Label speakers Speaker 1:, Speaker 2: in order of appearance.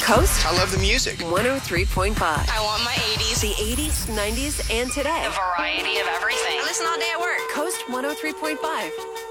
Speaker 1: Coast
Speaker 2: I love the music.
Speaker 1: 103.5.
Speaker 3: I want my 80s.
Speaker 1: The 80s, 90s, and today.
Speaker 3: A variety of everything. I listen all day at work.
Speaker 1: Coast 103.5.